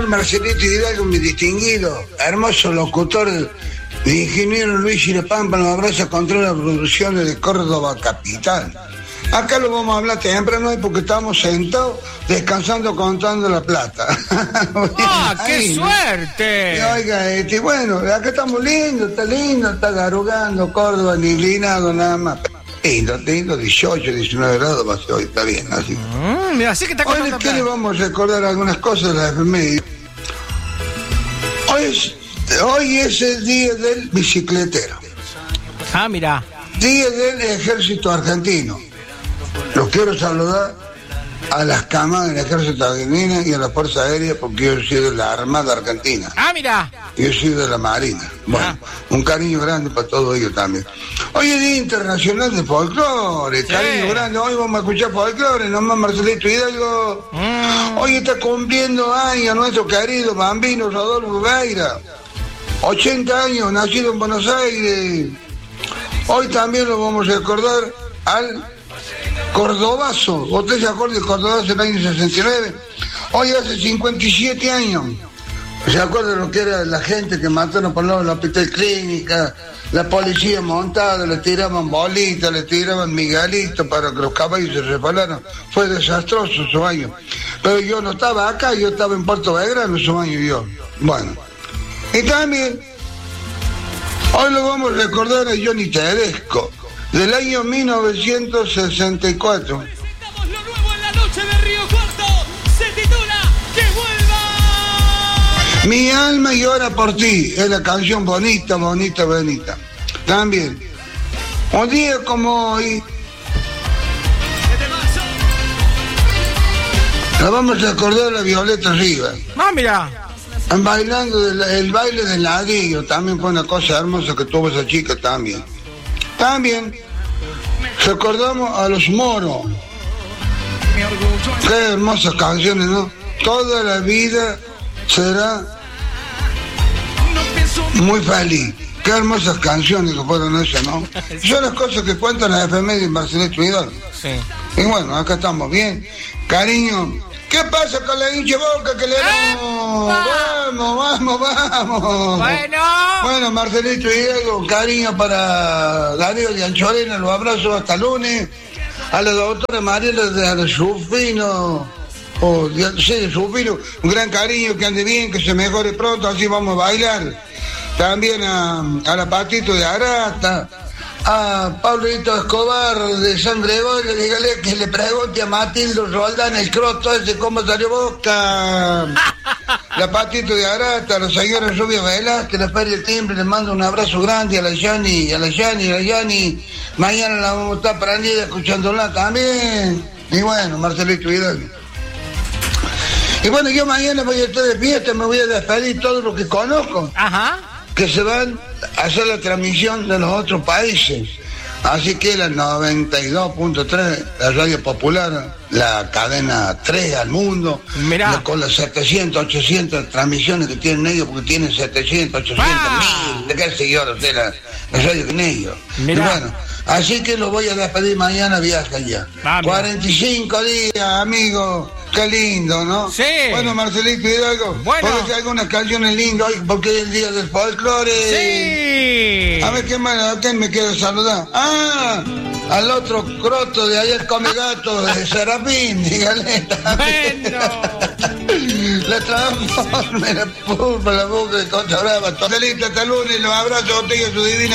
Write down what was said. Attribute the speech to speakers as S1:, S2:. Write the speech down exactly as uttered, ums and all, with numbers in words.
S1: Marcelito Hidalgo, mi distinguido, hermoso locutor de ingeniero Luis Chirepampa, nos abraza contra las producciones de Córdoba Capital. Acá lo vamos a hablar temprano porque estamos sentados descansando contando la plata.
S2: ¡Ah, qué
S1: Ahí,
S2: suerte!
S1: ¿no? Y oiga, este, bueno, acá estamos lindos, está lindo, está garugando Córdoba, ni inclinado nada más. Lindo, lindo, dieciocho, diecinueve grados, va a ser hoy, está bien, así.
S2: Mm, mira, así que está
S1: Hoy, ¿qué le vamos a recordar algunas cosas de la efeméride? Hoy es, hoy es el día del bicicletero.
S2: Ah, mira.
S1: Día del ejército argentino. Los quiero saludar a las camas del ejército argentino y a la Fuerza Aérea porque yo soy de la Armada Argentina.
S2: Ah, mira.
S1: Yo soy de la Marina. Bueno,
S2: Ah.
S1: un cariño grande para todos ellos también. Hoy es Día Internacional de Folclore,
S2: Sí.
S1: cariño grande. Hoy vamos a escuchar folclore, nomás Marcelito Hidalgo.
S2: Mm.
S1: Hoy está cumpliendo años nuestro querido Bambino Rodolfo Beira. ochenta años, nacido en Buenos Aires. Hoy también lo vamos a recordar al Cordobazo. ¿Usted se acuerda del Cordobazo del año sesenta y nueve? Hoy hace cincuenta y siete años. ¿Se acuerda lo que era la gente que mataron por lado de la hospital clínica? La policía montada, le tiraban bolitas, le tiraban miguelitos para que los caballos se resbalaran. Fue desastroso esos años. Pero yo no estaba acá, yo estaba en Puerto Belgrano esos años yo. Bueno. Y también, hoy lo vamos a recordar a Johnny Tedesco, del año mil novecientos sesenta y cuatro.
S3: Presentamos lo nuevo en la noche de Río Cuarto. Se titula ¡Que vuelva!
S1: Mi alma llora por ti, es la canción bonita, bonita, bonita. También, un día como hoy, la vamos a recordar a la Violeta Rivas.
S2: Ah, mira.
S1: Bailando del- el baile del ladrillo, también fue una cosa hermosa que tuvo esa chica también. También recordamos a los Moros. Qué hermosas canciones, ¿no? Toda la vida será muy feliz. Qué hermosas canciones que fueron esas, ¿no? Son las cosas que cuentan las efemérides en Marcelito Hidalgo.
S2: Sí.
S1: Y bueno, acá estamos bien. Cariño, ¿qué pasa con la hincha boca que le damos? Vamos, vamos, vamos.
S2: Bueno.
S1: Bueno, Marcelito Hidalgo, cariño para Darío de Anchorena, los abrazos hasta lunes. A la doctora Mariela de Sufino, o de, sí, de Sufino, un gran cariño, que ande bien, que se mejore pronto, así vamos a bailar. También a, a la Patito de Arata, a Pablito Escobar de San Gregorio, dígale que le pregunte a Matildo Roldán el croto ese cómo salió boca. La Patito de Arata, a la señora Rubio Velázquez, la Feria del Timbre, le mando un abrazo grande a la Yani, a la Yani, a la Yani. Mañana la vamos a estar prendida escuchándola también. Y bueno, Marcelito Hidalgo. Y bueno, yo mañana voy a estar de fiesta, me voy a despedir todos los que conozco,
S2: Ajá.
S1: que se van a hacer la transmisión de los otros países. Así que la noventa y dos punto tres, la radio popular, la cadena tres al mundo,
S2: Mirá.
S1: la- con las setecientas, ochocientas transmisiones que tienen ellos, porque tienen setecientas, ochocientas,
S2: ¡Ah!
S1: mil, de qué sé yo, de la, la radio que tienen ellos.
S2: Mirá.
S1: Y bueno, así que lo voy a despedir mañana, viaja ya.
S2: Ah, mira.
S1: cuarenta y cinco días, amigo. Qué lindo, ¿no?
S2: Sí.
S1: Bueno, Marcelito Hidalgo,
S2: Bueno.
S1: porque hay algunas canciones lindas hoy, porque es el día del folclore.
S2: Sí.
S1: A ver, ¿qué más? ¿A quién me quiere saludar? Ah, al otro croto de ayer come gato, de Serafín, dígale.
S2: Bueno.
S1: La transforma, la pulpa, la boca de Concha Brava. Marcelito, hasta el lunes, los abrazos a usted y a su divina.